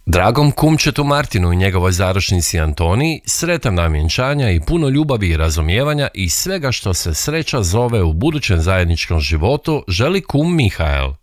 Dragom kumčetu Martinu i njegovoj zaručnici Antoniji sretan dan vjenčanja i puno ljubavi i razumijevanja i svega što se sreća zove u budućem zajedničkom životu želi kum Mihael.